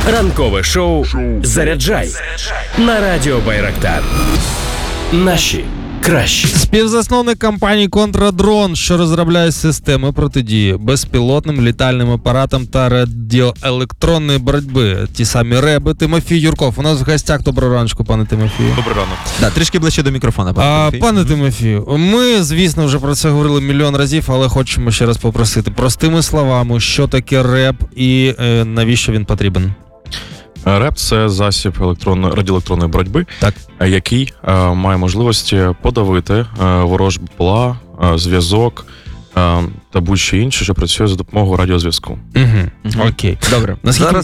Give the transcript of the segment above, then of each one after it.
Ранкове шоу «Заряджай» на радіо Байрактар. Наші кращі. Співзасновник компанії «Контрадрон», що розробляє системи протидії безпілотним літальним апаратам та радіоелектронної боротьби. Ті самі РЕБи. Тимофій Юрков. У нас в гостях. Доброго ранку, пане Тимофію. Доброго ранку. Да, трішки ближче до мікрофона, пане Тимофій. Пане Тимофію, ми, звісно, вже про це говорили мільйон разів, але хочемо ще раз попросити. Простими словами, що таке РЕБ і навіщо він потрібен? РЕБ – це засіб радіоелектронної боротьби, так, який має можливості подавити ворожі БПЛА, зв'язок та будь-що інше, що працює за допомогою радіозв'язку. Окей. Добре.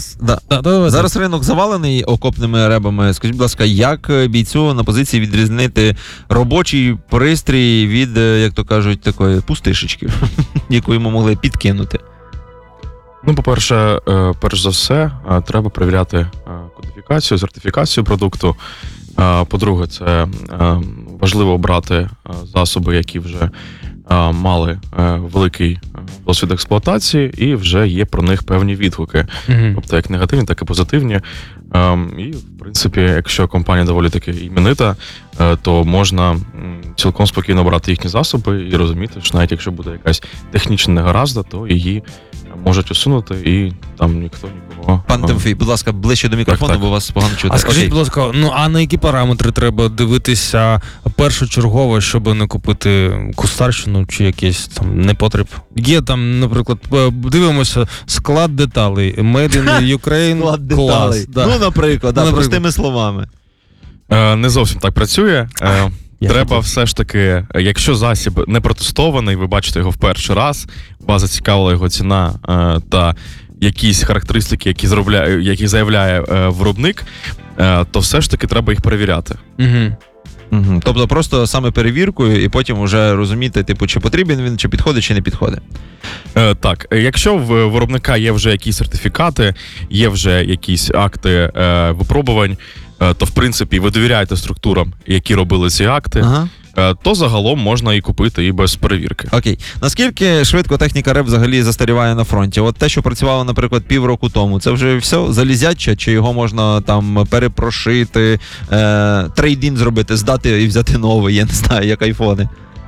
Зараз ринок завалений окопними РЕБами. Скажіть, будь ласка, як бійцю на позиції відрізнити робочий пристрій від, як то кажуть, такої пустишечки, яку йому могли підкинути? Ну, по-перше, перш за все, треба перевіряти кодифікацію, сертифікацію продукту. По-друге, це важливо обрати засоби, які вже мали великий досвід експлуатації і вже є про них певні відгуки. Тобто як негативні, так і позитивні. І, в принципі, якщо компанія доволі таки іменита, то можна цілком спокійно брати їхні засоби і розуміти, що навіть якщо буде якась технічна негаразда, то її можуть усунути і там ніхто нікого... Пан Тимофій, будь ласка, ближче до мікрофону, бо вас погано чути. А скажіть, будь ласка, а на які параметри треба дивитися першочергово, щоб не купити кустарщину чи якийсь там непотріб? Є там, наприклад, дивимося склад деталей, Made in Ukraine, склад деталей. Да. Ну, наприклад, простими словами. Не зовсім так працює. Треба все ж таки, якщо засіб не протестований, ви бачите його в перший раз, вас зацікавила його ціна та якісь характеристики, які заявляє виробник, то все ж таки треба їх перевіряти. Тобто просто саме перевіркою і потім вже розуміти, типу, чи потрібен він, чи підходить, чи не підходить. Так, якщо в виробника є вже якісь сертифікати, є вже якісь акти випробувань, то, в принципі, ви довіряєте структурам, які робили ці акти, то загалом можна і купити і без перевірки. Окей. Наскільки швидко техніка РЕБ взагалі застаріває на фронті? От те, що працювало, наприклад, півроку тому, це вже все залізяче, чи його можна там перепрошити, трейд-ін зробити, здати і взяти новий, я не знаю, як айфони?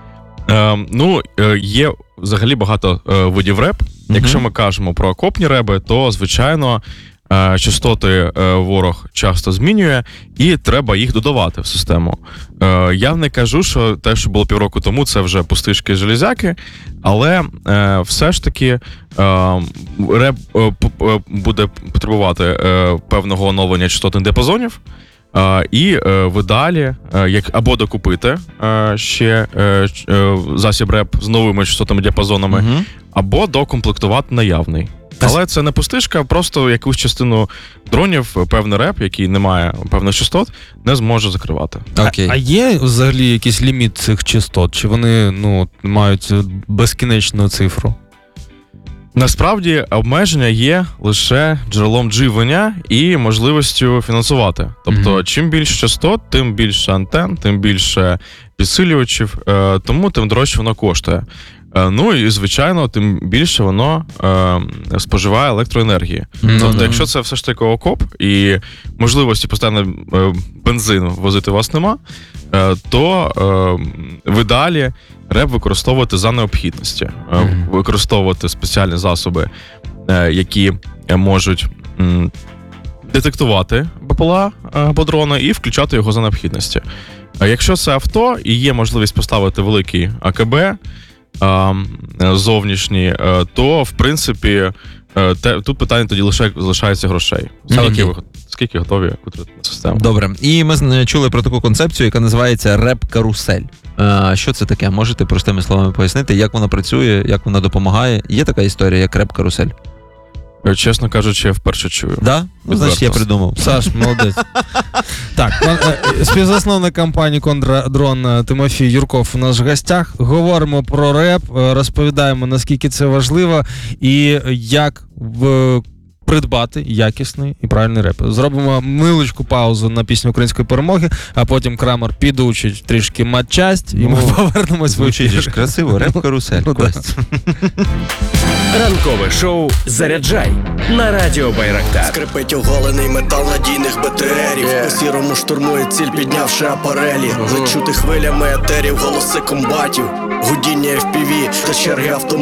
Є взагалі багато видів РЕБ. Якщо ми кажемо про окопні РЕБи, то, звичайно, частоти ворог часто змінює, і треба їх додавати в систему. Я не кажу, що те, що було півроку тому, це вже пустишки железяки, але все ж таки РЕБ буде потребувати певного оновлення частотних діапазонів, і в ідеалі або докупити ще засіб РЕБ з новими частотними діапазонами, або докомплектувати наявний. Але це не пустишка, просто якусь частину дронів, певний РЕБ, який не має певних частот, не зможе закривати. Okay. А є взагалі якийсь ліміт цих частот? Чи вони мають безкінечну цифру? Насправді обмеження є лише джерелом живлення і можливістю фінансувати. Тобто, чим більше частот, тим більше антен, тим більше підсилювачів, тому тим дорожче воно коштує. Ну і, звичайно, тим більше воно споживає електроенергії. Тобто, якщо це все ж таки окоп і можливості постійно бензин возити у вас нема, то в ідеалі РЕБ використовувати за необхідності. Використовувати спеціальні засоби, які можуть детектувати БПЛА або дрони і включати його за необхідності. А якщо це авто і є можливість поставити великий АКБ, зовнішні, то, в принципі, тут питання тоді лишається грошей. Скільки готові витратити на систему. Добре. І ми чули про таку концепцію, яка називається РЕБ-карусель. Що це таке? Можете простими словами пояснити, як вона працює, як вона допомагає? Є така історія, як РЕБ-карусель? Чесно кажучи, я вперше чую. Да? Ну, значить, я придумав. Саш, молодець. Так, співзасновник компанії «Контрадрон» Тимофій Юрков у нас в гостях. Говоримо про РЕБ, розповідаємо, наскільки це важливо і як придбати якісний і правильний реп. Зробимо невеличку паузу на пісню української перемоги, а потім Крамер підучить трішки матчасть, і ми повернемось в ефір. Красиво, реп-карусель. Кость. Ранкове шоу «Заряджай» на Радіо Байрактар. Скрипить оголений метал надійних БТРів. У сірому штурмує ціль, піднявши апарелі. Лечути хвилями етерів, голоси комбатів, гудіння FPV та черги автоматів.